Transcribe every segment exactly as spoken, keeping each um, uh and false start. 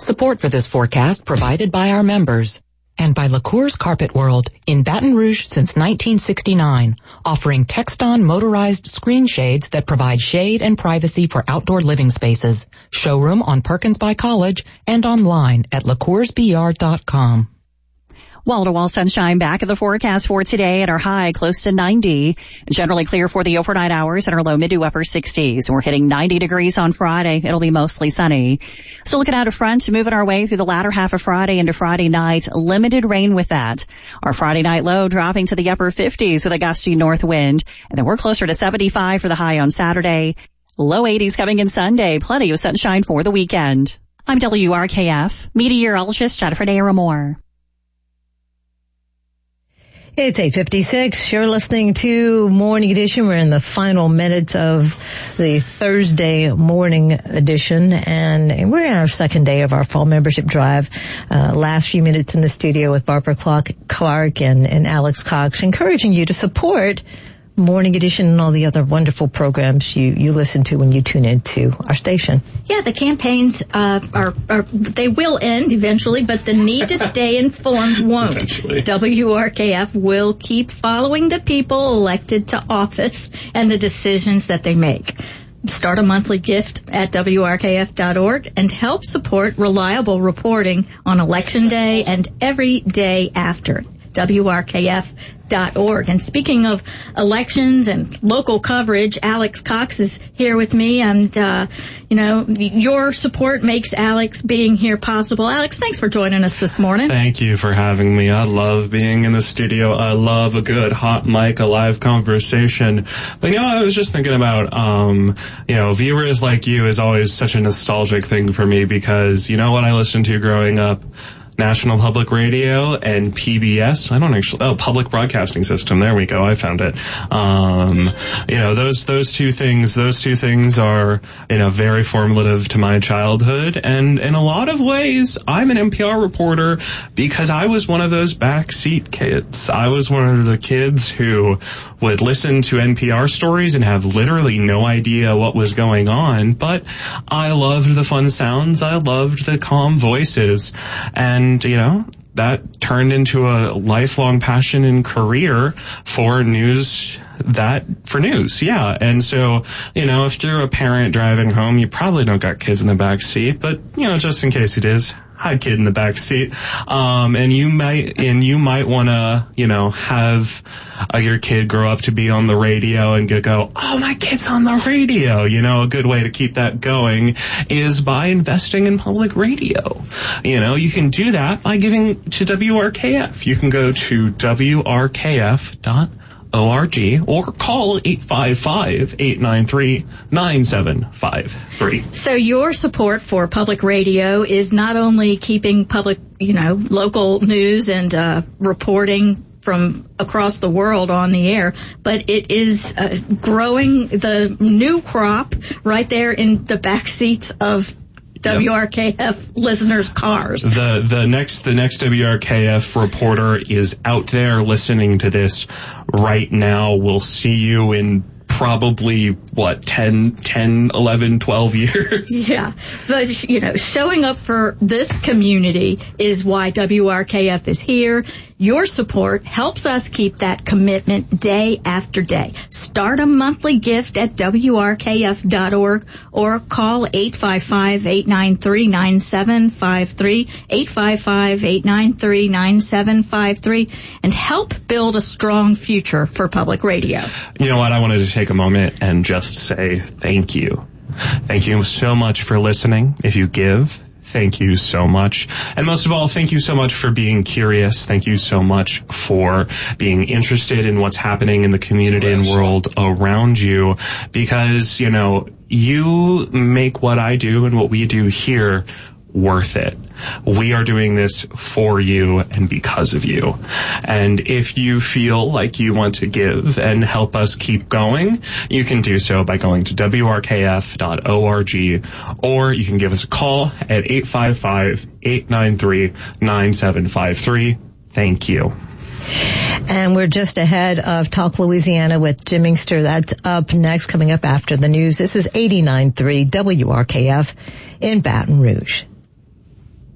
Support for this forecast provided by our members and by LaCour's Carpet World in Baton Rouge since nineteen sixty-nine, offering Texton motorized screen shades that provide shade and privacy for outdoor living spaces. Showroom on Perkins by College and online at lacours b r dot com. Wall-to-wall sunshine back in the forecast for today at our high close to ninety. Generally clear for the overnight hours at our low mid to upper sixties. We're hitting ninety degrees on Friday. It'll be mostly sunny. So looking out a front, moving our way through the latter half of Friday into Friday night. Limited rain with that. Our Friday night low dropping to the upper fifties with a gusty north wind. And then we're closer to seventy-five for the high on Saturday. Low eighties coming in Sunday. Plenty of sunshine for the weekend. I'm W R K F meteorologist Jennifer Naramore. It's eight fifty-six. You're listening to Morning Edition. We're in the final minutes of the Thursday morning edition, and we're in our second day of our fall membership drive. Uh, last few minutes in the studio with Barbara Clark, Clark and, and Alex Cox, encouraging you to support Morning Edition and all the other wonderful programs you, you listen to when you tune into our station. Yeah, the campaigns uh, are, are they will end eventually, but the need to stay informed won't. Eventually. W R K F will keep following the people elected to office and the decisions that they make. Start a monthly gift at W R K F dot org and help support reliable reporting on Election Day and every day after. W R K F dot org. And speaking of elections and local coverage, Alex Cox is here with me, and uh, you know, your support makes Alex being here possible. Alex, thanks for joining us this morning. Thank you for having me. I love being in the studio. I love a good hot mic, a live conversation. But you know, I was just thinking about, um, you know, viewers like you is always such a nostalgic thing for me, because you know what I listened to growing up? National Public Radio and P B S. I don't actually, oh, Public Broadcasting System. There we go. I found it. Um, you know, those, those two things, those two things are, you know, very formative to my childhood. And in a lot of ways, I'm an N P R reporter because I was one of those backseat kids. I was one of the kids who would listen to N P R stories and have literally no idea what was going on. But I loved the fun sounds. I loved the calm voices. And And, you know, that turned into a lifelong passion and career for news, that, for news, yeah. And so, you know, if you're a parent driving home, you probably don't got kids in the back seat, but, you know, just in case it is, hi kid in the back seat. Um, and you might, and you might want to, you know, have uh, your kid grow up to be on the radio and get, go, oh, my kid's on the radio. You know, a good way to keep that going is by investing in public radio. You know, you can do that by giving to W R K F. You can go to W R K F dot org or call eight five five, eight nine three, nine seven five three. So your support for public radio is not only keeping public, you know, local news and uh, reporting from across the world on the air, but it is uh, growing the new crop right there in the back seats of W R K F yep. listeners' cars. The the next the next W R K F reporter is out there listening to this right now. We'll see you in probably, what, ten, ten, eleven, twelve years? Yeah. But, you know, showing up for this community is why W R K F is here. Your support helps us keep that commitment day after day. Start a monthly gift at W R K F dot org or call eight five five, eight nine three, nine seven five three, eight five five, eight nine three, nine seven five three, and help build a strong future for public radio. You know what? I wanted to take a moment and just say thank you. Thank you so much for listening. If you give, thank you so much. And most of all, thank you so much for being curious. Thank you so much for being interested in what's happening in the community and world around you, because, you know, you make what I do and what we do here worth it. We are doing this for you and because of you. And if you feel like you want to give and help us keep going, you can do so by going to W R K F dot org, or you can give us a call at eight five five, eight nine three, nine seven five three. Thank you. And we're just ahead of Talk Louisiana with Jim Inkster. That's up next, coming up after the news. This is eighty-nine point three W R K F in Baton Rouge.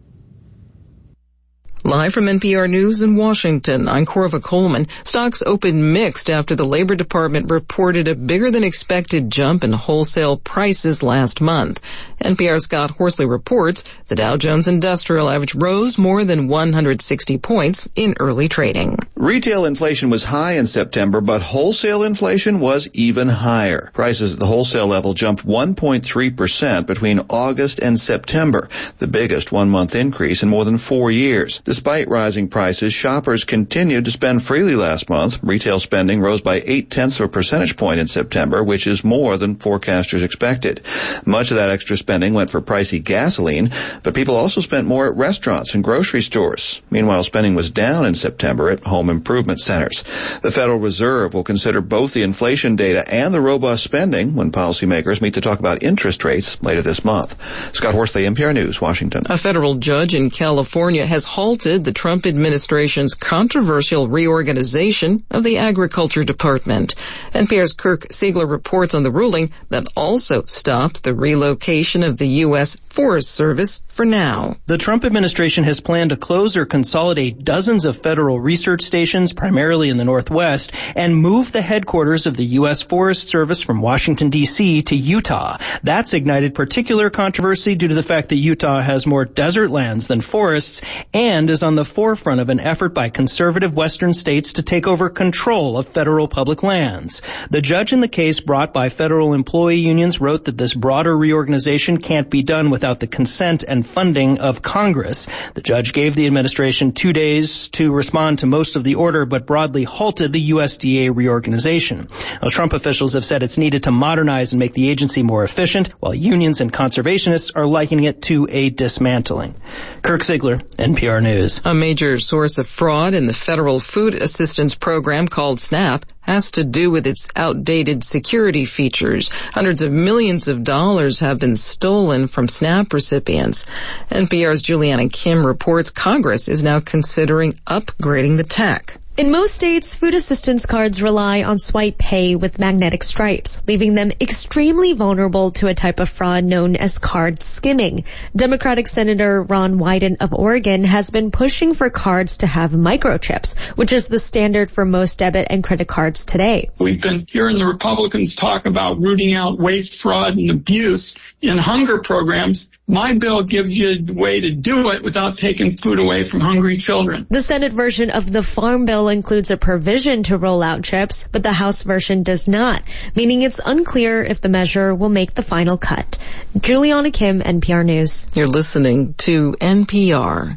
Live from N P R News in Washington, I'm Corva Coleman. Stocks opened mixed after the Labor Department reported a bigger than expected jump in wholesale prices last month. N P R's Scott Horsley reports the Dow Jones Industrial Average rose more than one hundred sixty points in early trading. Retail inflation was high in September, but wholesale inflation was even higher. Prices at the wholesale level jumped one point three percent between August and September, the biggest one-month increase in more than four years. Despite rising prices, shoppers continued to spend freely last month. Retail spending rose by eight-tenths of a percentage point in September, which is more than forecasters expected. Much of that extra spending went for pricey gasoline, but people also spent more at restaurants and grocery stores. Meanwhile, spending was down in September at home improvement centers. The Federal Reserve will consider both the inflation data and the robust spending when policymakers meet to talk about interest rates later this month. Scott Horsley, N P R News, Washington. A federal judge in California has halted the Trump administration's controversial reorganization of the Agriculture Department. N P R's Kirk Siegler reports on the ruling that also stopped the relocation of the U S Forest Service for now. The Trump administration has planned to close or consolidate dozens of federal research stations, primarily in the Northwest, and move the headquarters of the U S Forest Service from Washington, D C to Utah. That's ignited particular controversy due to the fact that Utah has more desert lands than forests and is on the forefront of an effort by conservative western states to take over control of federal public lands. The judge in the case brought by federal employee unions wrote that this broader reorganization can't be done without the consent and funding of Congress. The judge gave the administration two days to respond to most of the order, but broadly halted the U S D A reorganization. Now, Trump officials have said it's needed to modernize and make the agency more efficient, while unions and conservationists are likening it to a dismantling. Kirk Siegler, N P R News. A major source of fraud in the federal food assistance program called SNAP has to do with its outdated security features. Hundreds of millions of dollars have been stolen from SNAP recipients. N P R's Juliana Kim reports Congress is now considering upgrading the tech. In most states, food assistance cards rely on swipe pay with magnetic stripes, leaving them extremely vulnerable to a type of fraud known as card skimming. Democratic Senator Ron Wyden of Oregon has been pushing for cards to have microchips, which is the standard for most debit and credit cards today. We've been hearing the Republicans talk about rooting out waste, fraud, and abuse in hunger programs. My bill gives you a way to do it without taking food away from hungry children. The Senate version of the Farm Bill includes a provision to roll out chips, but the House version does not, meaning it's unclear if the measure will make the final cut. Juliana Kim, N P R News. You're listening to N P R.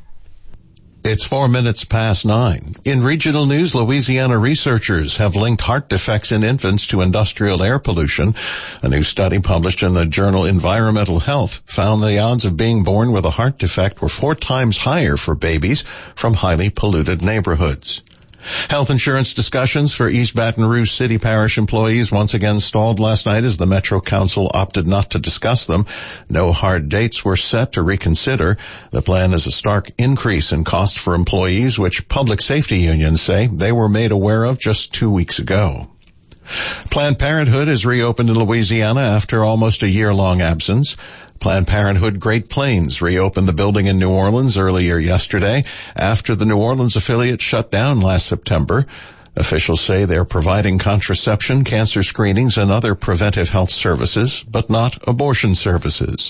It's four minutes past nine. In regional news, Louisiana researchers have linked heart defects in infants to industrial air pollution. A new study published in the journal Environmental Health found the odds of being born with a heart defect were four times higher for babies from highly polluted neighborhoods. Health insurance discussions for East Baton Rouge City Parish employees once again stalled last night as the Metro Council opted not to discuss them. No hard dates were set to reconsider. The plan is a stark increase in cost for employees, which public safety unions say they were made aware of just two weeks ago. Planned Parenthood is reopened in Louisiana after almost a year-long absence. Planned Parenthood Great Plains reopened the building in New Orleans earlier yesterday after the New Orleans affiliate shut down last September. Officials say they're providing contraception, cancer screenings, and other preventive health services, but not abortion services.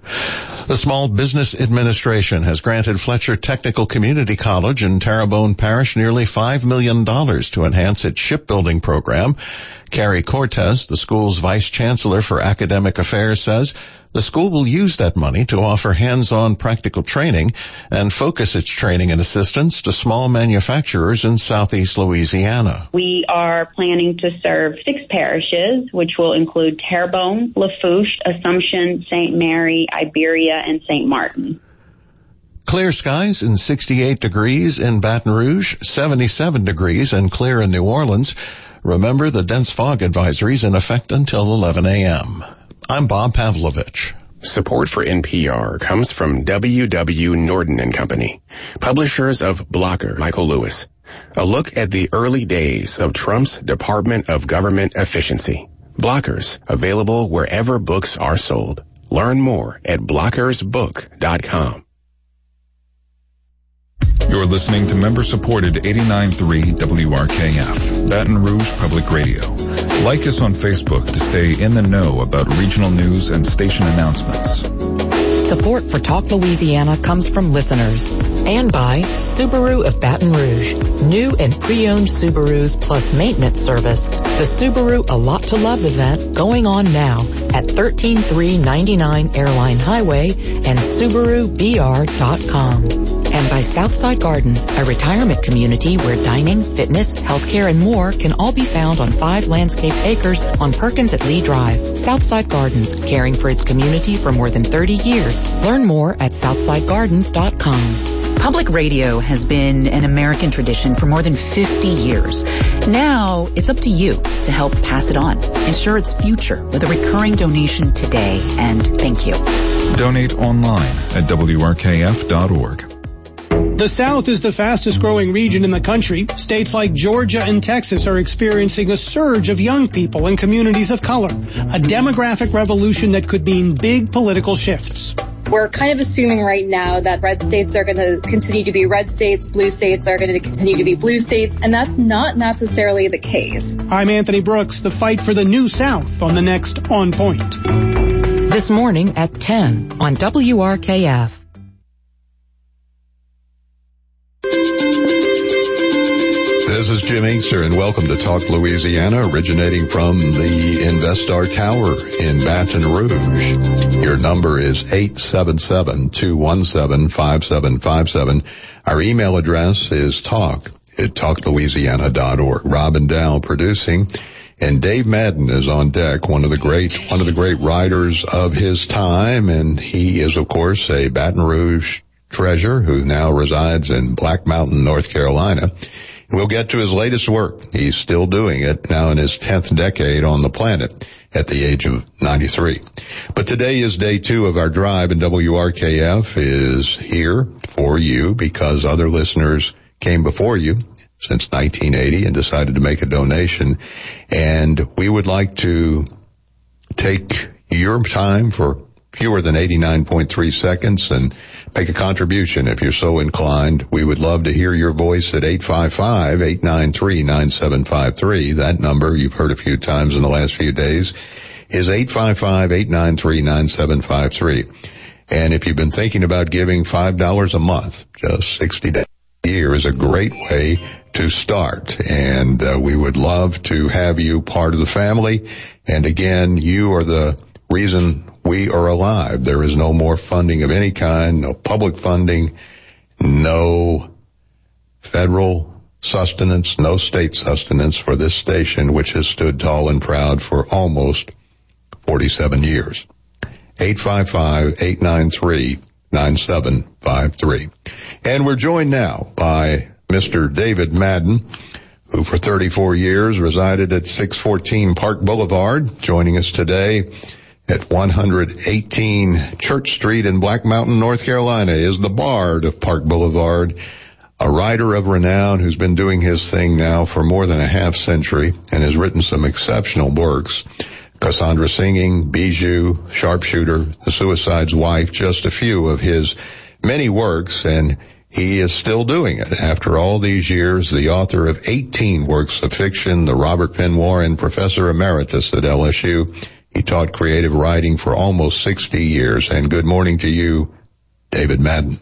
The Small Business Administration has granted Fletcher Technical Community College in Terrebonne Parish nearly five million dollars to enhance its shipbuilding program. Carrie Cortez, the school's vice chancellor for academic affairs, says the school will use that money to offer hands-on practical training and focus its training and assistance to small manufacturers in southeast Louisiana. We are planning to serve six parishes, which will include Terrebonne, Lafourche, Assumption, Saint Mary, Iberia, and Saint Martin. Clear skies and sixty-eight degrees in Baton Rouge, seventy-seven degrees and clear in New Orleans. Remember, the dense fog advisory is in effect until eleven a.m. I'm Bob Pavlovich. Support for N P R comes from W W. Norton and Company, publishers of Blocker, Michael Lewis. A look at the early days of Trump's Department of Government Efficiency. Blockers, available wherever books are sold. Learn more at blockers book dot com. You're listening to member-supported eighty-nine point three W R K F, Baton Rouge Public Radio. Like us on Facebook to stay in the know about regional news and station announcements. Support for Talk Louisiana comes from listeners and by Subaru of Baton Rouge. New and pre-owned Subarus plus maintenance service. The Subaru A Lot to Love event going on now at thirteen three ninety-nine Airline Highway and Subaru B R dot com. And by Southside Gardens, a retirement community where dining, fitness, healthcare, and more can all be found on five landscape acres on Perkins at Lee Drive. Southside Gardens, caring for its community for more than thirty years. Learn more at southside gardens dot com. Public radio has been an American tradition for more than fifty years. Now, it's up to you to help pass it on. Ensure its future with a recurring donation today, and thank you. Donate online at W R K F dot org. The South is the fastest growing region in the country. States like Georgia and Texas are experiencing a surge of young people and communities of color, a demographic revolution that could mean big political shifts. We're kind of assuming right now that red states are going to continue to be red states, blue states are going to continue to be blue states, and that's not necessarily the case. I'm Anthony Brooks. The fight for the new South on the next On Point. This morning at ten on W R K F. This is Jim Inkster, and welcome to Talk Louisiana, originating from the Investar Tower in Baton Rouge. Your number is eight seven seven, two one seven, five seven five seven. Our email address is talk at talk louisiana dot org. Robin Dow producing, and Dave Madden is on deck, one of the great, one of the great writers of his time, and he is, of course, a Baton Rouge treasure who now resides in Black Mountain, North Carolina. We'll get to his latest work. He's still doing it, now in his tenth decade on the planet at the age of ninety-three. But today is day two of our drive, and W R K F is here for you because other listeners came before you since nineteen eighty and decided to make a donation. And we would like to take your time for fewer than eighty-nine point three seconds and make a contribution if you're so inclined. We would love to hear your voice at eight five five, eight nine three, nine seven five three. That number you've heard a few times in the last few days is eight five five, eight nine three, nine seven five three. And if you've been thinking about giving five dollars a month, just sixty days a year is a great way to start. And uh, we would love to have you part of the family. And again, you are the reason we are alive. There is no more funding of any kind, no public funding, no federal sustenance, no state sustenance for this station, which has stood tall and proud for almost forty-seven years. eight five five, eight nine three, nine seven five three. And we're joined now by Mister David Madden, who for thirty-four years resided at six fourteen Park Boulevard, joining us today at one eighteen Church Street in Black Mountain, North Carolina, is the Bard of Park Boulevard, a writer of renown who's been doing his thing now for more than a half century and has written some exceptional works. Cassandra Singing, Bijou, Sharpshooter, The Suicide's Wife, just a few of his many works, and he is still doing it. After all these years, the author of eighteen works of fiction, the Robert Penn Warren Professor Emeritus at L S U. He taught creative writing for almost sixty years. And good morning to you, David Madden.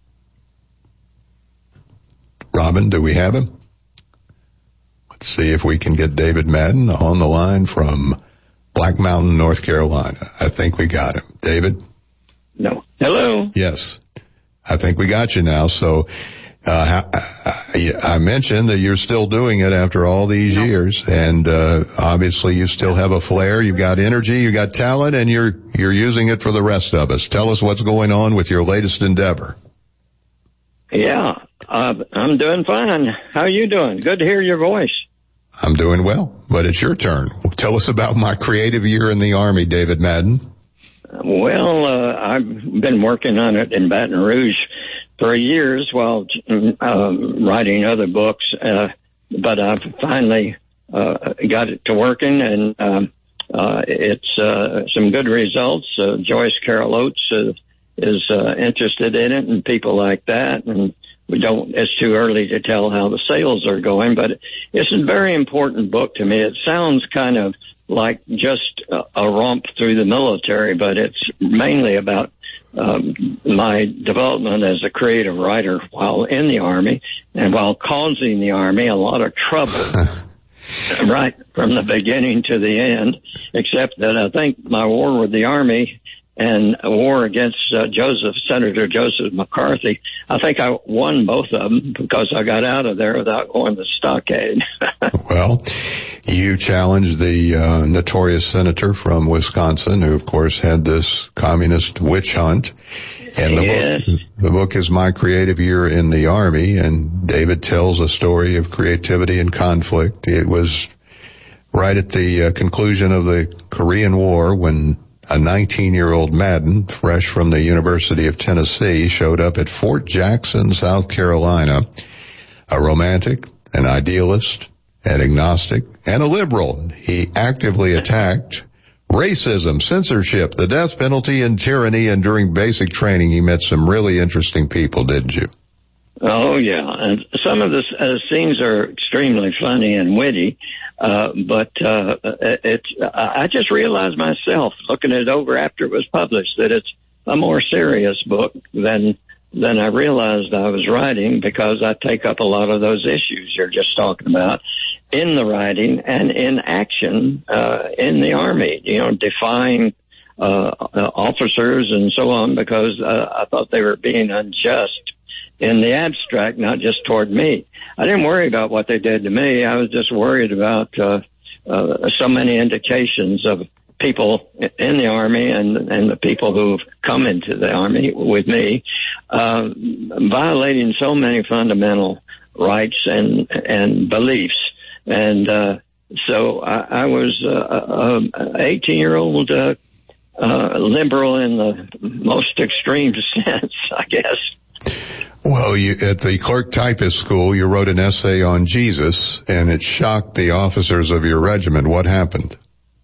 Robin, do we have him? Let's see if we can get David Madden on the line from Black Mountain, North Carolina. I think we got him. David? No. Hello? Yes. I think we got you now. So uh, I, I mentioned that you're still doing it after all these years, and uh, obviously you still have a flair. You've got energy, you got talent, and you're you're using it for the rest of us. Tell us what's going on with your latest endeavor. Yeah, uh, I'm doing fine. How are you doing? Good to hear your voice. I'm doing well, but it's your turn. Tell us about my creative year in the Army, David Madden. Well, uh, I've been working on it in Baton Rouge for years while uh, writing other books, uh, but I've finally uh, got it to working, and um, uh, it's uh, some good results. Uh, Joyce Carol Oates uh, is uh, interested in it, and people like that, and we don't, it's too early to tell how the sales are going, but it's a very important book to me. It sounds kind of like just a, a romp through the military, but it's mainly about um, my development as a creative writer while in the Army and while causing the Army a lot of trouble. Right from the beginning to the end, except that I think my war with the Army and a war against uh, Joseph, Senator Joseph McCarthy, I think I won both of them because I got out of there without going to the stockade. Well, you challenged the uh, notorious senator from Wisconsin, who, of course, had this communist witch hunt. And the yes. book, the book is My Creative Year in the Army, and David tells a story of creativity and conflict. It was right at the uh, conclusion of the Korean War when a nineteen-year-old Madden, fresh from the University of Tennessee, showed up at Fort Jackson, South Carolina, a romantic, an idealist, an agnostic, and a liberal. He actively attacked racism, censorship, the death penalty, and tyranny, and during basic training he met some really interesting people, didn't you? Oh, yeah. And some of the uh, scenes are extremely funny and witty, uh, but uh, it's, I just realized myself, looking it over after it was published, that it's a more serious book than than I realized I was writing, because I take up a lot of those issues you're just talking about in the writing and in action uh, in the Army, you know, defying uh, uh, officers and so on, because uh, I thought they were being unjust in the abstract, not just toward me. I didn't worry about what they did to me. I was just worried about uh, uh, so many indications of people in the Army and, and the people who've come into the Army with me uh, violating so many fundamental rights and and beliefs. And uh, so I, I was uh, an eighteen-year-old uh, uh, liberal in the most extreme sense, I guess. Well, you, at the clerk typist school, you wrote an essay on Jesus, and it shocked the officers of your regiment. What happened?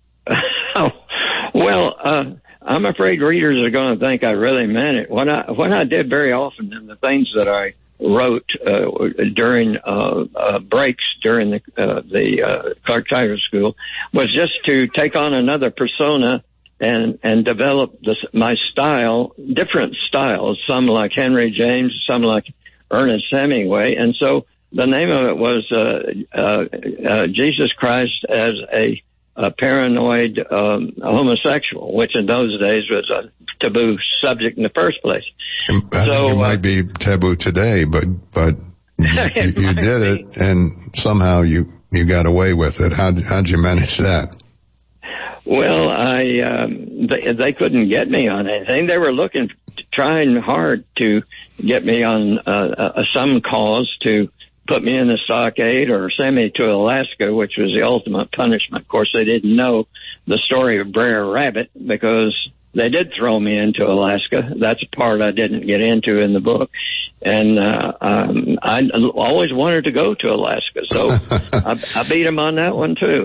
Oh, well, uh, I'm afraid readers are going to think I really meant it. What I, what I did very often in the things that I wrote uh, during uh, uh, breaks during the uh, the uh, clerk typist school was just to take on another persona and and develop this, my style, different styles, some like Henry James, some like Ernest Hemingway. And so the name of it was uh, uh, uh, Jesus Christ as a, a paranoid um, homosexual, which in those days was a taboo subject in the first place. I so, think it uh, might be taboo today, but but you, you, you did it, and somehow you, you got away with it. How how'd you manage that? Well, I um, they, they couldn't get me on anything. They were looking, trying hard to get me on uh, uh, some cause to put me in the stockade or send me to Alaska, which was the ultimate punishment. Of course, they didn't know the story of Brer Rabbit because they did throw me into Alaska. That's a part I didn't get into in the book. And uh, um, I always wanted to go to Alaska, so I, I beat them on that one, too.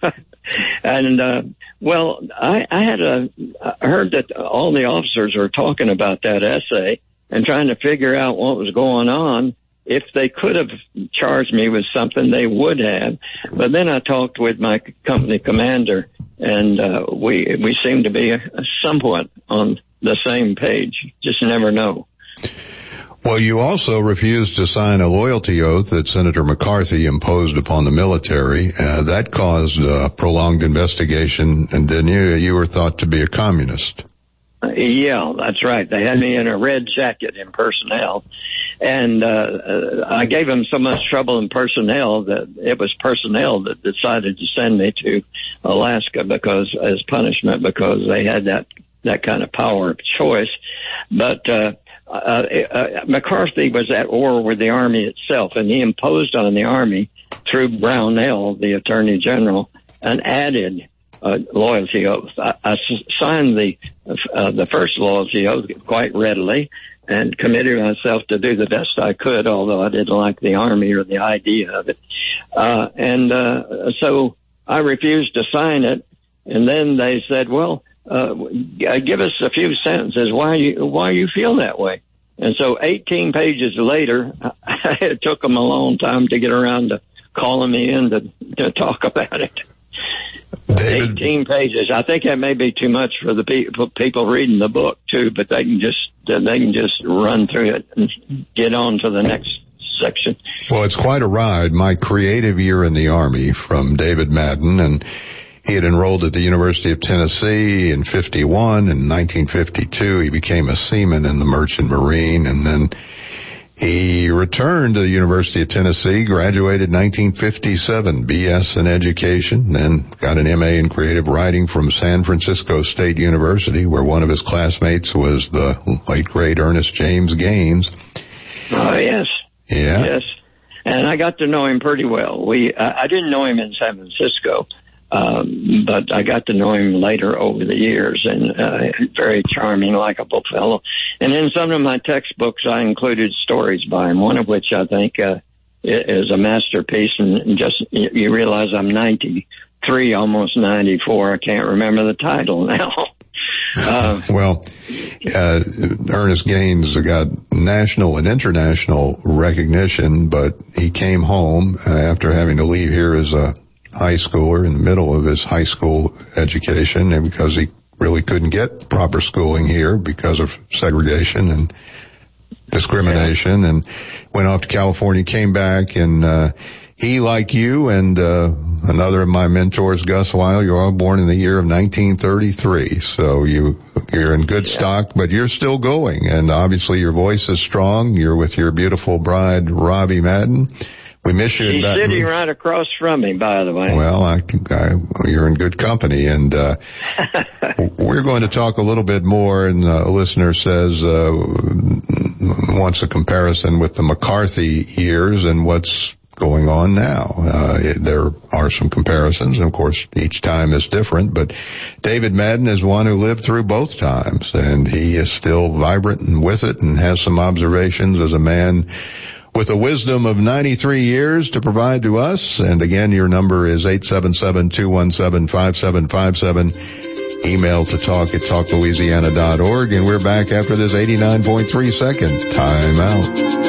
And, uh, well, I, I had a, I heard that all the officers were talking about that essay and trying to figure out what was going on. If they could have charged me with something, they would have. But then I talked with my company commander, and uh, we we seemed to be somewhat on the same page. Just never know. Well, you also refused to sign a loyalty oath that Senator McCarthy imposed upon the military. Uh, that caused a prolonged investigation, and then you, you were thought to be a communist. Uh, yeah, that's right. They had me in a red jacket in personnel, and uh, uh, I gave them so much trouble in personnel that it was personnel that decided to send me to Alaska because, as punishment, because they had that that kind of power of choice. But uh, uh, uh, McCarthy was at war with the Army itself, and he imposed on the Army through Brownell, the Attorney General, an added uh, loyalty oath. I, I signed the uh, the first loyalty oath quite readily and committed myself to do the best I could, although I didn't like the Army or the idea of it. Uh, and uh, so I refused to sign it, and then they said, well, Uh, give us a few sentences why you why you feel that way. And so eighteen pages later, it took them a long time to get around to calling me in to, to talk about it. David, eighteen pages. I think that may be too much for the people, people reading the book too, but they can just, they can just run through it and get on to the next section. Well, it's quite a ride. My creative year in the Army from David Madden, and he had enrolled at the University of Tennessee in fifty-one. In nineteen fifty-two, he became a seaman in the Merchant Marine, and then he returned to the University of Tennessee, graduated in nineteen fifty-seven, B S in education, then got an M A in creative writing from San Francisco State University, where one of his classmates was the late great Ernest James Gaines. Oh, yes. Yeah. Yes. And I got to know him pretty well. We, I, I didn't know him in San Francisco, um, but I got to know him later over the years, and uh, very charming, likable fellow. And in some of my textbooks, I included stories by him, one of which I think uh, is a masterpiece. And just you, you realize I'm ninety-three, almost ninety-four. I can't remember the title now. Uh, well, uh, Ernest Gaines got national and international recognition, but he came home uh, after having to leave here as a high schooler in the middle of his high school education, and because he really couldn't get proper schooling here because of segregation and discrimination, yeah. And went off to California, came back, and uh he, like you and uh another of my mentors, Gus Weil, you're all born in the year of nineteen thirty-three, so you, you're in good yeah. stock, but you're still going, and obviously your voice is strong. You're with your beautiful bride, Robbie Madden. We miss you. She's sitting right across from me, by the way. Well, I, I, you're in good company, and uh we're going to talk a little bit more, and uh, a listener says uh wants a comparison with the McCarthy years and what's going on now. Uh, it, there are some comparisons, and of course, each time is different, but David Madden is one who lived through both times, and he is still vibrant and with it, and has some observations as a man with a wisdom of ninety-three years to provide to us. And again, your number is eight seven seven, two one seven, five seven five seven. Email to talk at talk louisiana dot org, and we're back after this eighty-nine point three second time out.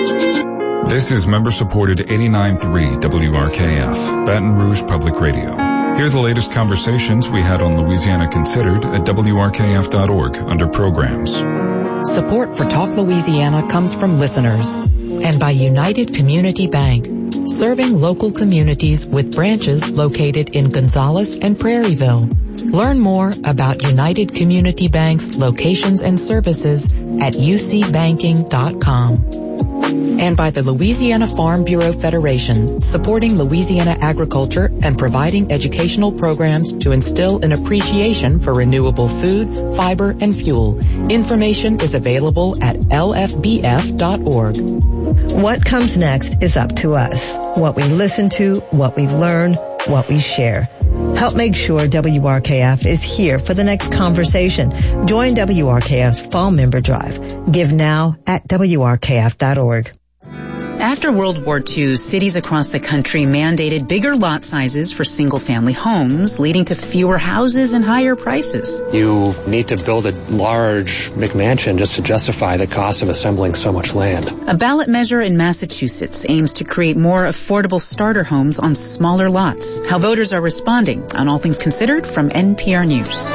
This is member-supported eighty-nine point three W R K F, Baton Rouge Public Radio. Hear the latest conversations we had on Louisiana Considered at W R K F dot org under Programs. Support for Talk Louisiana comes from listeners and by United Community Bank, serving local communities with branches located in Gonzales and Prairieville. Learn more about United Community Bank's locations and services at u c banking dot com. And by the Louisiana Farm Bureau Federation, supporting Louisiana agriculture and providing educational programs to instill an appreciation for renewable food, fiber, and fuel. Information is available at l f b f dot org. What comes next is up to us. What we listen to, what we learn, what we share. Help make sure W R K F is here for the next conversation. Join W R K F's Fall Member Drive. Give now at w r k f dot org. After World War Two, cities across the country mandated bigger lot sizes for single-family homes, leading to fewer houses and higher prices. You need to build a large McMansion just to justify the cost of assembling so much land. A ballot measure in Massachusetts aims to create more affordable starter homes on smaller lots. How voters are responding on All Things Considered from N P R News.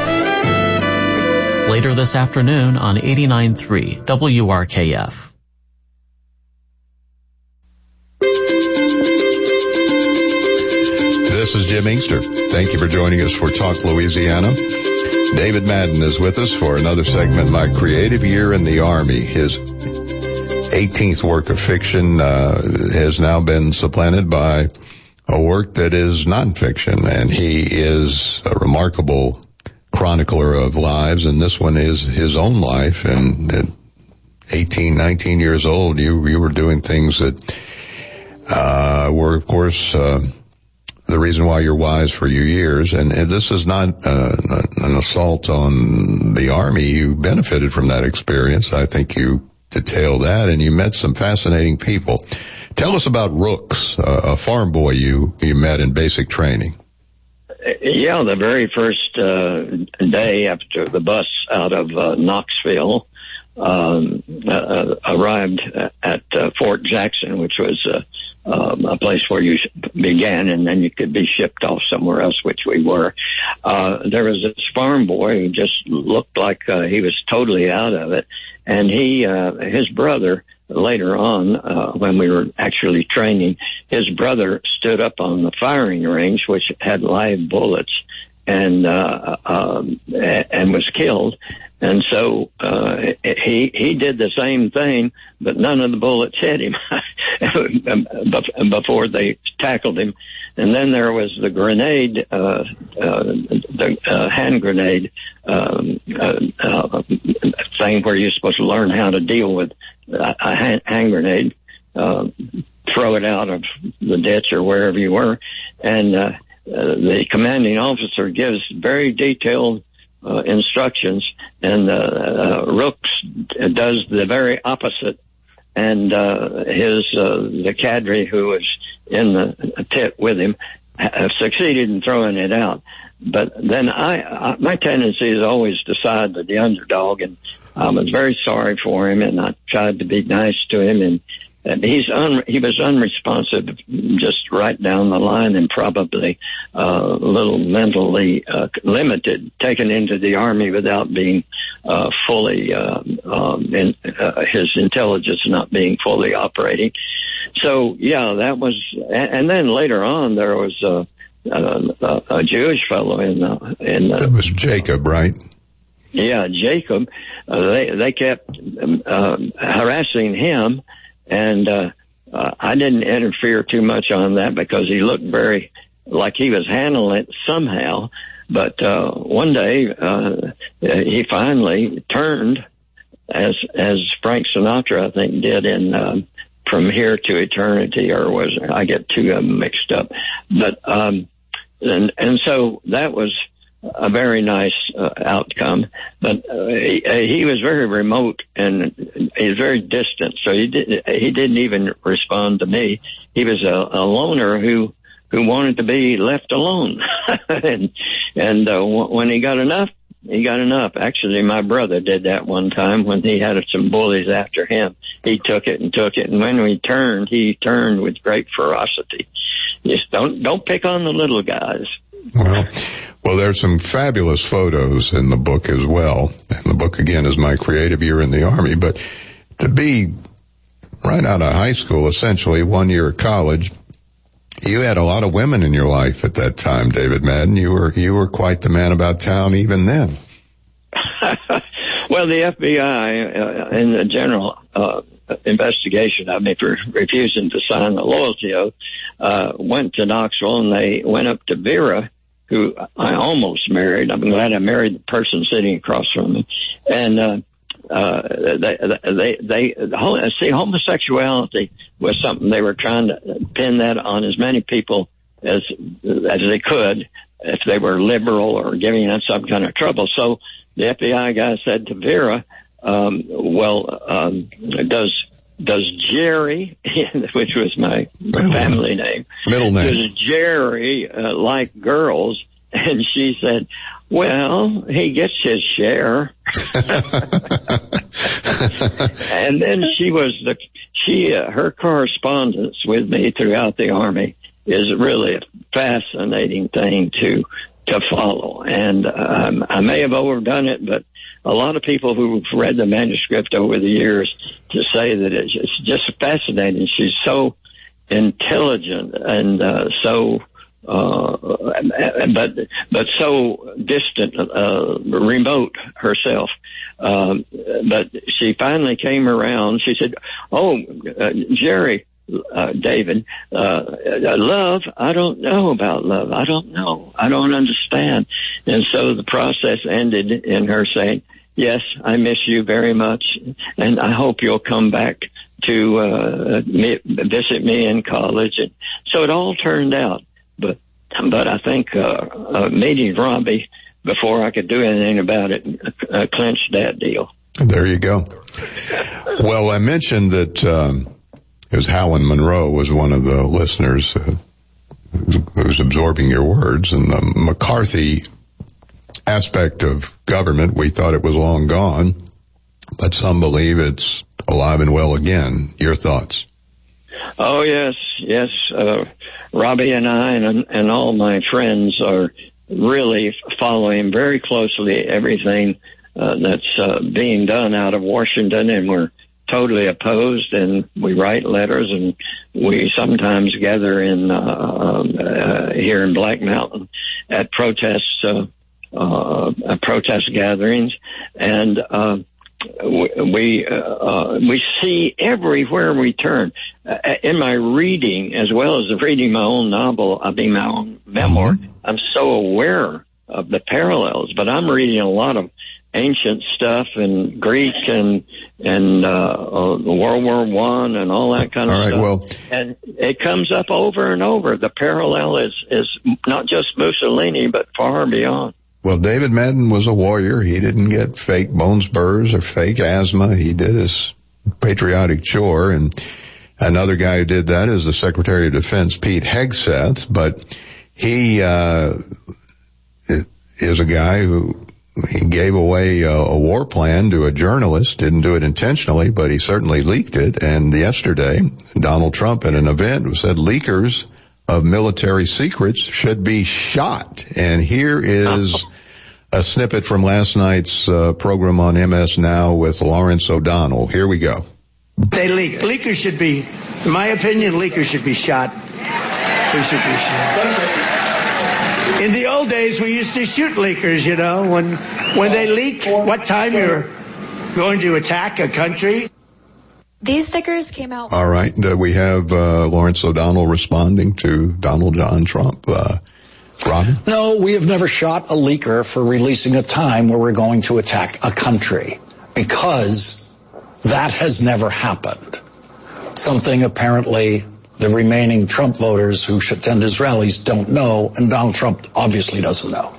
Later this afternoon on eighty-nine point three W R K F. This is Jim Inkster. Thank you for joining us for Talk Louisiana. David Madden is with us for another segment, My Creative Year in the Army. His eighteenth work of fiction uh, has now been supplanted by a work that is nonfiction, and he is a remarkable chronicler of lives, and this one is his own life. And at eighteen, nineteen years old, you, you were doing things that uh, were, of course, uh, the reason why you're wise for your years. And, and this is not uh, an assault on the Army. You benefited from that experience. I think you detail that, and you met some fascinating people. Tell us about Rooks, uh, a farm boy you, you met in basic training. Yeah, the very first uh, day after the bus out of uh, Knoxville, um, uh, arrived at uh, Fort Jackson, which was uh, um, a place where you began, and then you could be shipped off somewhere else, which we were. Uh, there was this farm boy who just looked like uh, he was totally out of it, and he, uh, his brother, later on, uh, when we were actually training, his brother stood up on the firing range, which had live bullets, and uh, um, and was killed. And so uh, he he did the same thing, but none of the bullets hit him before they tackled him. And then there was the grenade, uh, uh, the uh, hand grenade um, uh, uh, thing where you're supposed to learn how to deal with a hand, hand grenade, uh, throw it out of the ditch or wherever you were. And uh, uh, the commanding officer gives very detailed Uh, instructions, and uh, uh, Rooks does the very opposite. And uh, his uh, the cadre who was in the pit with him have succeeded in throwing it out. But then I, I, my tendency is always to side with the underdog, and I was very sorry for him, and I tried to be nice to him, and. And he's un, he was unresponsive, just right down the line, and probably uh, a little mentally uh, limited, taken into the Army without being uh, fully, uh, um, in, uh, his intelligence not being fully operating. So, yeah, that was, and, and then later on there was a, a, a Jewish fellow in the, in the, that was Jacob, right? Yeah, Jacob. Uh, they they kept uh, harassing him. And uh, uh, I didn't interfere too much on that because he looked very like he was handling it somehow. But uh, one day uh, he finally turned, as as Frank Sinatra, I think, did in um, From Here to Eternity, or was I get two of them mixed up? But um, and and so that was a very nice uh, outcome, but uh, he, he was very remote and he was very distant, so he didn't he didn't even respond to me. He was a, a loner who who wanted to be left alone, and and uh, w- when he got enough, he got enough. Actually, my brother did that one time when he had some bullies after him. He took it and took it, and when we turned, he turned with great ferocity. Just don't don't pick on the little guys. Well. Well, there's some fabulous photos in the book as well. And the book, again, is my creative year in the Army. But to be right out of high school, essentially one year of college, you had a lot of women in your life at that time, David Madden. You were you were quite the man about town even then. Well, the F B I, uh, in the general uh, investigation of me for refusing to sign the loyalty oath, uh, went to Knoxville, and they went up to Vera, who I almost married. I'm glad I married the person sitting across from me. And, uh, uh, they, they, they, they, see, homosexuality was something they were trying to pin that on as many people as, as they could if they were liberal or giving them some kind of trouble. So the F B I guy said to Vera, um, well, um, does, Does Jerry, which was my family name, middle name, does Jerry uh, like girls? And she said, well, he gets his share. And then she was the, she, uh, her correspondence with me throughout the Army is really a fascinating thing to, to follow. And um, I may have overdone it, but a lot of people who've read the manuscript over the years to say that it's, it's just fascinating. She's so intelligent and uh, so, uh, but but so distant, uh, remote herself. Um, but she finally came around. She said, "Oh, uh, Jerry." Uh, David, uh, love, I don't know about love. I don't know. I don't understand. And so the process ended in her saying, yes, I miss you very much, and I hope you'll come back to uh, me, visit me in college. And so it all turned out. But but I think uh, uh, meeting Robbie before I could do anything about it uh, clinched that deal. There you go. Well, I mentioned that um, as Howland Monroe was one of the listeners uh, who was absorbing your words, and the McCarthy aspect of government, we thought it was long gone. but some believe it's alive and well again. Your thoughts? Oh, yes, yes. Uh, Robbie and I and, and all my friends are really following very closely everything uh, that's uh, being done out of Washington, and we're totally opposed, and we write letters, and we sometimes gather in uh, uh, here in Black Mountain at protests, uh, uh, protest gatherings, and uh, we uh, we see everywhere we turn. Uh, in my reading, as well as reading my own novel, I mean my own memoir, mm-hmm. I'm so aware of the parallels. But I'm reading a lot of ancient stuff and Greek and and uh, uh, World War One and all that kind of all right, stuff. Well, and it comes up over and over. The parallel is is not just Mussolini, but far beyond. Well, David Madden was a warrior. He didn't get fake bone spurs or fake asthma. He did his patriotic chore. And another guy who did that is the Secretary of Defense, Pete Hegseth. But he uh is a guy who he gave away a, a war plan to a journalist. Didn't do it intentionally, but he certainly leaked it. And yesterday, Donald Trump at an event said leakers of military secrets should be shot. And here is a snippet from last night's uh, program on M S Now with Lawrence O'Donnell. Here we go. They leak. Leakers should be, in my opinion, leakers should be shot. They should be shot. In the old days, we used to shoot leakers, you know, when when they leak what time you're going to attack a country. These stickers came out. All right. Uh, we have uh, Lawrence O'Donnell responding to Donald John Trump. Uh, Robin? No, we have never shot a leaker for releasing a time where we're going to attack a country, because that has never happened. Something apparently the remaining Trump voters who should attend his rallies don't know, and Donald Trump obviously doesn't know.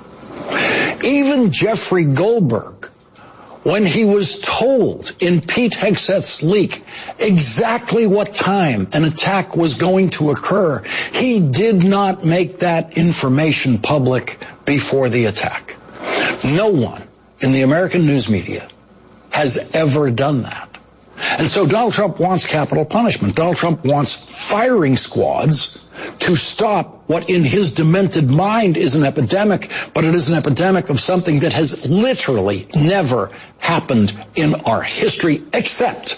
Even Jeffrey Goldberg, when he was told in Pete Hegseth's leak exactly what time an attack was going to occur, he did not make that information public before the attack. No one in the American news media has ever done that. And so Donald Trump wants capital punishment. Donald Trump wants firing squads to stop what in his demented mind is an epidemic, but it is an epidemic of something that has literally never happened in our history, except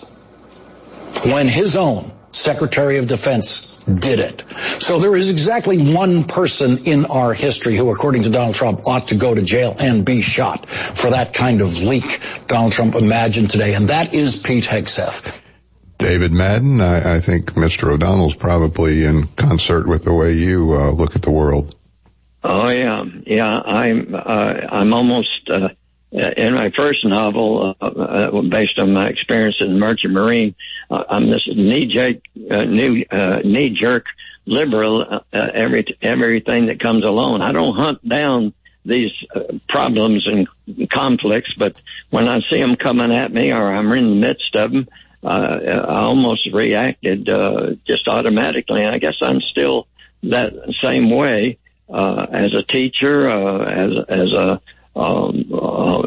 when his own Secretary of Defense did it. So there is exactly one person in our history who, according to Donald Trump, ought to go to jail and be shot for that kind of leak Donald Trump imagined today, and that is Pete Hegseth. David Madden, I, I think Mister O'Donnell's probably in concert with the way you uh, look at the world. Oh yeah, yeah. I'm uh, I'm almost uh, in my first novel, uh, uh, based on my experience in the Merchant Marine. Uh, I'm this knee-jerk, uh, new uh, knee-jerk liberal. Uh, every everything that comes along, I don't hunt down these uh, problems and conflicts, but when I see them coming at me, or I'm in the midst of them, Uh, I almost reacted uh, just automatically. And I guess I'm still that same way uh, as a teacher, uh, as as a um, uh,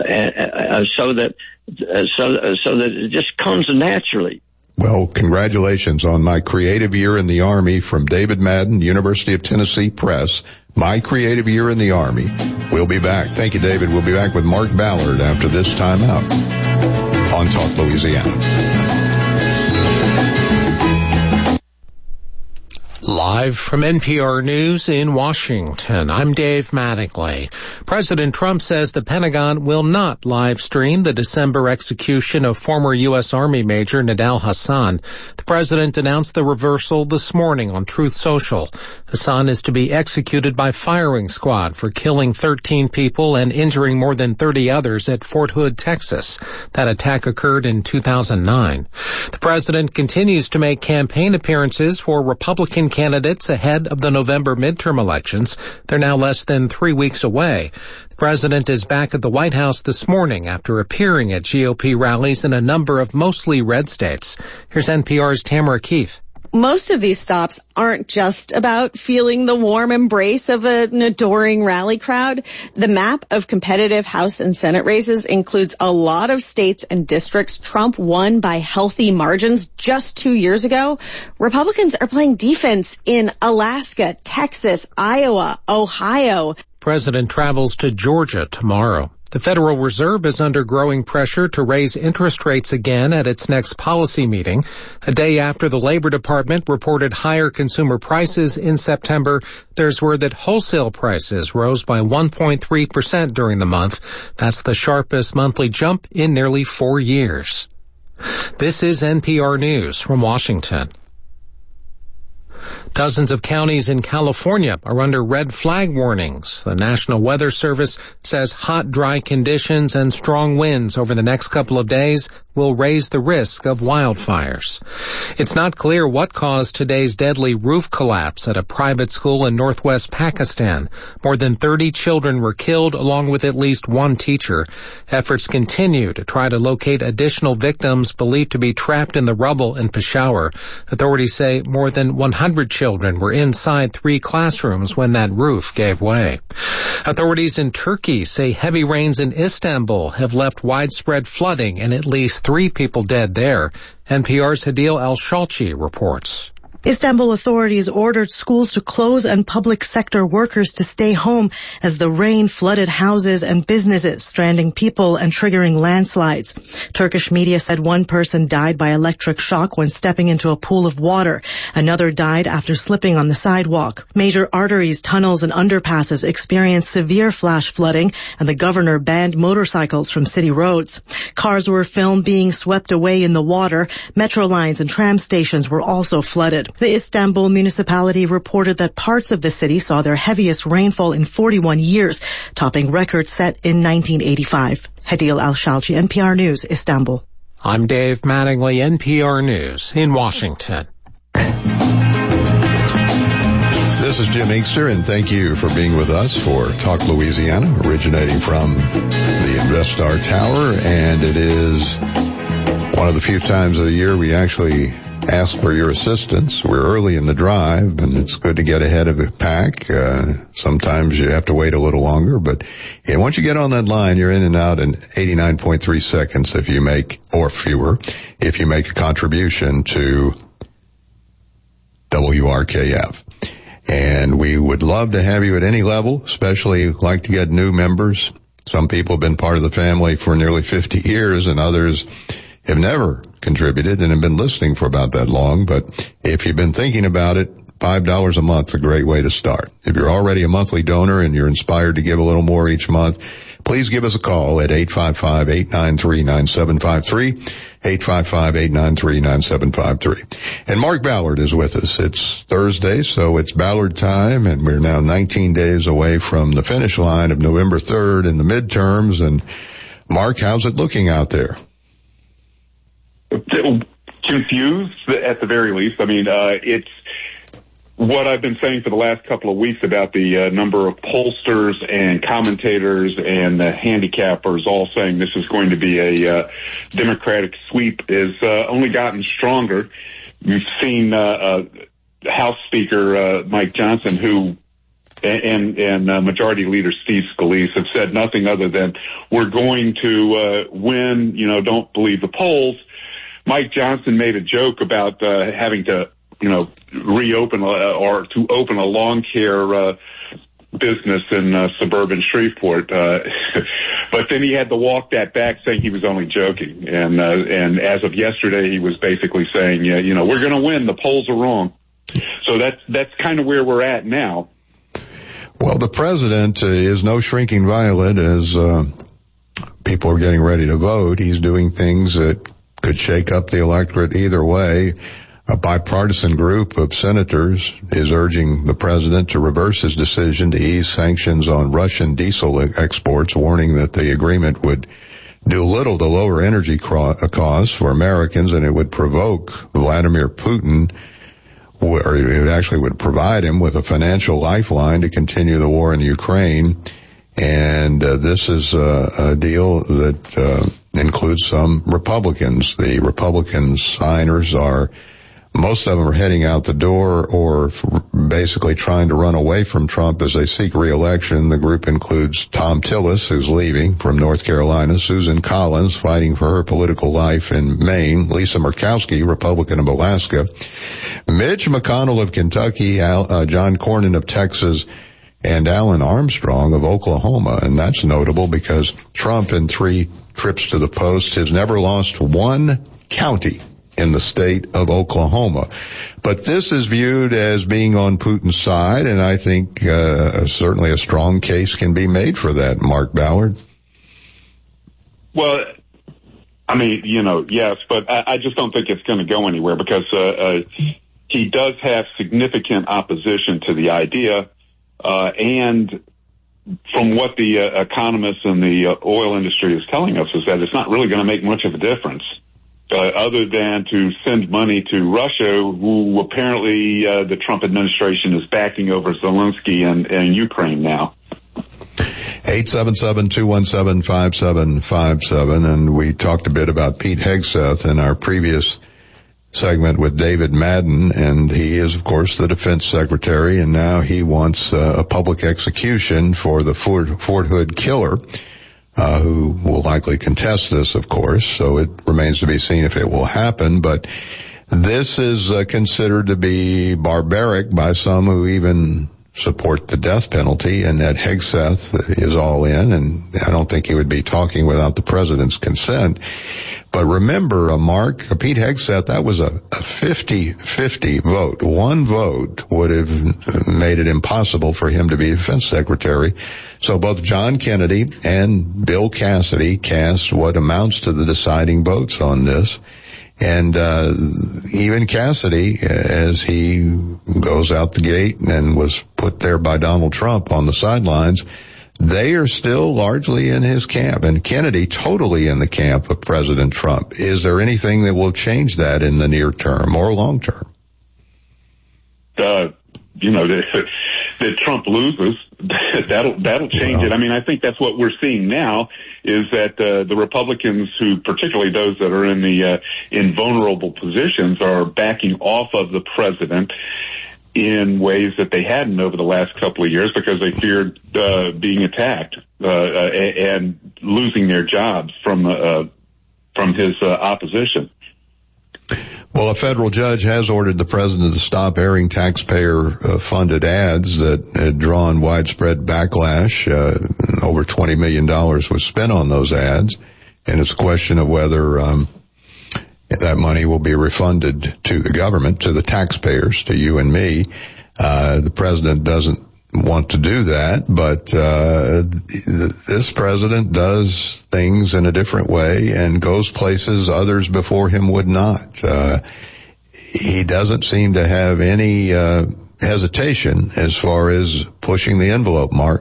uh, so that uh, so so that it just comes naturally. Well, congratulations on My Creative Year in the Army from David Madden, University of Tennessee Press. My Creative Year in the Army. We'll be back. Thank you, David. We'll be back with Mark Ballard after this time out on Talk Louisiana. Live from N P R News in Washington, I'm Dave Mattingly. President Trump says the Pentagon will not live stream the December execution of former U S Army Major Nidal Hasan. The president announced the reversal this morning on Truth Social. Hasan is to be executed by firing squad for killing thirteen people and injuring more than thirty others at Fort Hood, Texas. That attack occurred in two thousand nine. The president continues to make campaign appearances for Republican candidates ahead of the November midterm elections. They're now less than three weeks away. The president is back at the White House this morning after appearing at G O P rallies in a number of mostly red states. Here's N P R's Tamara Keith. Most of these stops aren't just about feeling the warm embrace of an adoring rally crowd. The map of competitive House and Senate races includes a lot of states and districts Trump won by healthy margins just two years ago. Republicans are playing defense in Alaska, Texas, Iowa, Ohio. President travels to Georgia tomorrow. The Federal Reserve is under growing pressure to raise interest rates again at its next policy meeting. A day after the Labor Department reported higher consumer prices in September, there's word that wholesale prices rose by one point three percent during the month. That's the sharpest monthly jump in nearly four years. This is N P R News from Washington. Dozens of counties in California are under red flag warnings. The National Weather Service says hot, dry conditions and strong winds over the next couple of days will raise the risk of wildfires. It's not clear what caused today's deadly roof collapse at a private school in northwest Pakistan. More than thirty children were killed, along with at least one teacher. Efforts continue to try to locate additional victims believed to be trapped in the rubble in Peshawar. Authorities say more than one hundred children were inside three classrooms when that roof gave way. Authorities in Turkey say heavy rains in Istanbul have left widespread flooding and at least three people dead there. N P R's Hadil Al-Shalchi reports. Istanbul authorities ordered schools to close and public sector workers to stay home as the rain flooded houses and businesses, stranding people and triggering landslides. Turkish media said one person died by electric shock when stepping into a pool of water. Another died after slipping on the sidewalk. Major arteries, tunnels, and underpasses experienced severe flash flooding, and the governor banned motorcycles from city roads. Cars were filmed being swept away in the water. Metro lines and tram stations were also flooded. The Istanbul municipality reported that parts of the city saw their heaviest rainfall in forty-one years, topping records set in nineteen eighty-five. Hadil Al-Shalchi, N P R News, Istanbul. I'm Dave Mattingly, N P R News in Washington. This is Jim Inkster, and thank you for being with us for Talk Louisiana, originating from the InvestStar Tower, and it is one of the few times of the year we actually ask for your assistance. We're early in the drive, and it's good to get ahead of the pack. Uh, sometimes you have to wait a little longer, but yeah, once you get on that line, you're in and out in eighty-nine point three seconds if you make, or fewer, if you make a contribution to W R K F. And we would love to have you at any level, especially like to get new members. Some people have been part of the family for nearly fifty years, and others have never contributed and have been listening for about that long. But if you've been thinking about it, five dollars a month is a great way to start. If you're already a monthly donor and you're inspired to give a little more each month, please give us a call at eight five five, eight nine three, nine seven five three, eight five five, eight nine three, nine seven five three. And Mark Ballard is with us. It's Thursday, so it's Ballard time, and we're now nineteen days away from the finish line of November third in the midterms. And Mark, how's it looking out there? Confused, at the very least. I mean, uh, it's what I've been saying for the last couple of weeks about the uh, number of pollsters and commentators and uh, handicappers all saying this is going to be a uh, Democratic sweep is uh, only gotten stronger. You've seen uh, uh, House Speaker uh, Mike Johnson, who and and uh, Majority Leader Steve Scalise have said nothing other than we're going to uh, win. You know, don't believe the polls. Mike Johnson made a joke about uh, having to, you know, reopen uh, or to open a lawn care uh, business in uh, suburban Shreveport, uh, but then he had to walk that back, saying he was only joking. And uh, and as of yesterday, he was basically saying, yeah, you know, we're going to win. The polls are wrong. So that's that's kind of where we're at now. Well, the president uh, is no shrinking violet as uh, people are getting ready to vote. He's doing things that could shake up the electorate either way. A bipartisan group of senators is urging the president to reverse his decision to ease sanctions on Russian diesel exports, warning that the agreement would do little to lower energy costs for Americans, and it would provoke Vladimir Putin, or it actually would provide him with a financial lifeline to continue the war in Ukraine. And uh, this is uh, a deal that uh, includes some Republicans. The Republican signers are most of them are heading out the door or basically trying to run away from Trump as they seek re-election. The group includes Thom Tillis, who's leaving from North Carolina, Susan Collins, fighting for her political life in Maine, Lisa Murkowski, Republican of Alaska, Mitch McConnell of Kentucky, Al, uh, John Cornyn of Texas, and Alan Armstrong of Oklahoma. And that's notable because Trump, in three trips to the post, has never lost one county in the state of Oklahoma. But this is viewed as being on Putin's side, and I think uh, certainly a strong case can be made for that, Mark Ballard. Well, I mean, you know, yes, but I, I just don't think it's going to go anywhere because uh, uh, he does have significant opposition to the idea, uh, and from what the uh, economists and the uh, oil industry is telling us is that it's not really going to make much of a difference. Uh, other than to send money to Russia, who apparently uh, the Trump administration is backing over Zelensky and, and Ukraine now. eight seven seven, two one seven, five seven five seven, and we talked a bit about Pete Hegseth in our previous segment with David Madden, and he is, of course, the defense secretary, and now he wants uh, a public execution for the Fort, Fort Hood killer. Uh, who will likely contest this, of course, so it remains to be seen if it will happen. But this is uh, considered to be barbaric by some who even support the death penalty, and that Hegseth is all in, and I don't think he would be talking without the president's consent. But remember, uh, Mark, uh, Pete Hegseth, that was a fifty-fifty vote. One vote would have made it impossible for him to be defense secretary. So both John Kennedy and Bill Cassidy cast what amounts to the deciding votes on this. And uh even Cassidy, as he goes out the gate and was put there by Donald Trump on the sidelines, they are still largely in his camp, and Kennedy totally in the camp of President Trump. Is there anything that will change that in the near term or long term? Uh, you know, that, that Trump loses, that'll that'll change well, it. I mean, I think that's what we're seeing now is that uh, the Republicans, who particularly those that are in the uh, in vulnerable positions, are backing off of the president in ways that they hadn't over the last couple of years because they feared uh, being attacked uh, uh, and losing their jobs from uh, from his uh, opposition. Well, a federal judge has ordered the president to stop airing taxpayer-funded uh, ads that had drawn widespread backlash. Uh, over twenty million dollars was spent on those ads, and it's a question of whether um, that money will be refunded to the government, to the taxpayers, to you and me. Uh, the president doesn't want to do that, but uh this president does things in a different way and goes places others before him would not. Uh he doesn't seem to have any uh hesitation as far as pushing the envelope, Mark.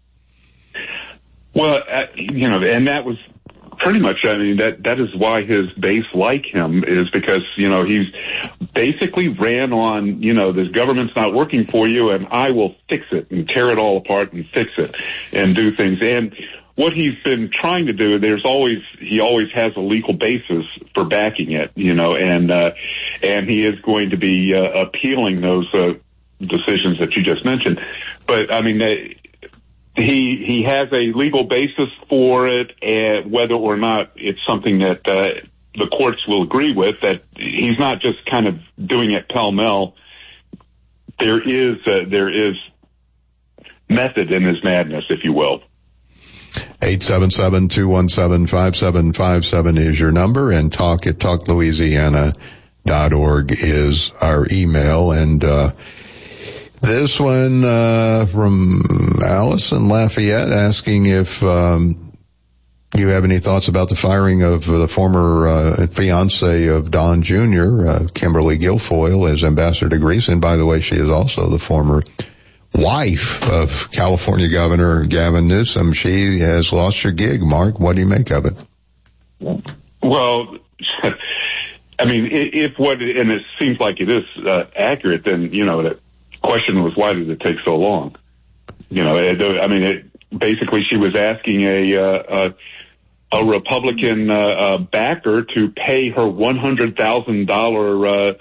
Well, uh, you know, and that was pretty much, I mean, that, that is why his base like him, is because, you know, he's basically ran on, you know, this government's not working for you and I will fix it and tear it all apart and fix it and do things. And what he's been trying to do, there's always, he always has a legal basis for backing it, you know, and, uh, and he is going to be, uh, appealing those, uh, decisions that you just mentioned. But, I mean, they, He he has a legal basis for it, and whether or not it's something that uh, the courts will agree with, that he's not just kind of doing it pell-mell. There is uh, there is method in his madness, if you will. eight seven seven, two one seven, five seven five seven is your number, and talk at talk louisiana dot org is our email. And uh this one uh from Allison Lafayette asking if um you have any thoughts about the firing of uh, the former uh, fiance of Don Junior, uh, Kimberly Guilfoyle, as ambassador to Greece. And by the way, she is also the former wife of California Governor Gavin Newsom. She has lost her gig. Mark, what do you make of it? Well, I mean, if what, and it seems like it is uh, accurate, then, you know, that question was, why did it take so long? You know, it, I mean, it, basically she was asking a, uh, a, a Republican, uh, uh, backer to pay her one hundred thousand dollars, uh,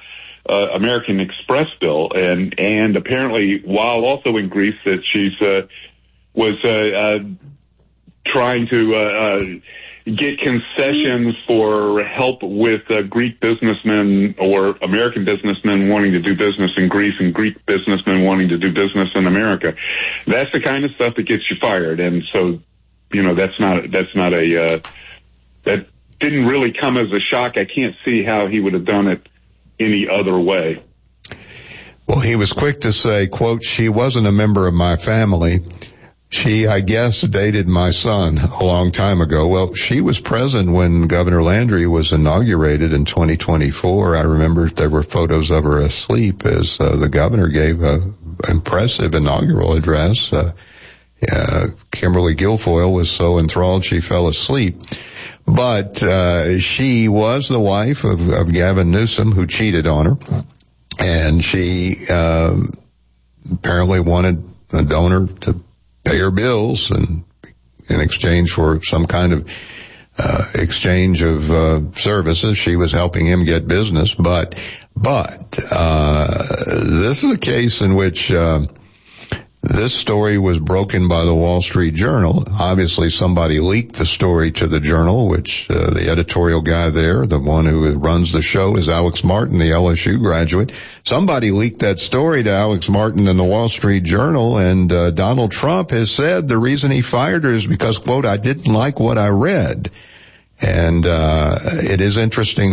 uh, American Express bill, and and apparently while also in Greece that she's uh, was uh, uh, trying to uh, uh, get concessions for help with uh, Greek businessmen or American businessmen wanting to do business in Greece and Greek businessmen wanting to do business in America. That's the kind of stuff that gets you fired. And so, you know, that's not, that's not a, uh, that didn't really come as a shock. I can't see how he would have done it any other way. Well, he was quick to say, quote, she wasn't a member of my family. She, I guess, dated my son a long time ago. Well, she was present when Governor Landry was inaugurated in twenty twenty-four. I remember there were photos of her asleep as uh, the governor gave a impressive inaugural address. Uh, uh, Kimberly Guilfoyle was so enthralled she fell asleep. But uh, she was the wife of, of Gavin Newsom, who cheated on her. And she um, apparently wanted a donor to pay her bills, and in exchange for some kind of uh, exchange of uh, services, she was helping him get business. But, but uh, this is a case in which uh, this story was broken by the Wall Street Journal. Obviously, somebody leaked the story to the Journal, which uh, the editorial guy there, the one who runs the show, is Alex Martin, the L S U graduate. Somebody leaked that story to Alex Martin in the Wall Street Journal, and uh, Donald Trump has said the reason he fired her is because, quote, I didn't like what I read. And uh it is interesting